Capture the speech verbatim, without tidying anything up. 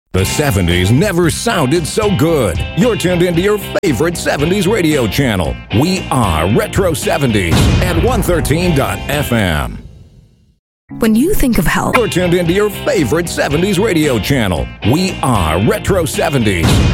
The seventies never sounded so good. You're tuned into your favorite seventies radio channel. We are Retro seventies at one thirteen F M. When you think of health, You're tuned into your favorite seventies radio channel. We are Retro seventies